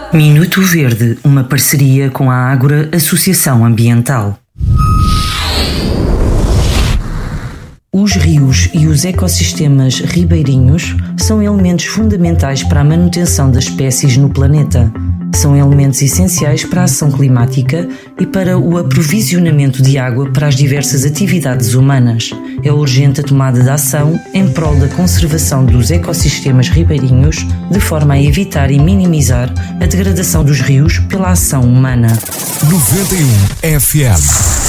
Minuto Verde, uma parceria com a Ágora Associação Ambiental. Os rios e os ecossistemas ribeirinhos são elementos fundamentais para a manutenção das espécies no planeta. São elementos essenciais para a ação climática e para o aprovisionamento de água para as diversas atividades humanas. É urgente a tomada de ação em prol da conservação dos ecossistemas ribeirinhos, de forma a evitar e minimizar a degradação dos rios pela ação humana. 91 FM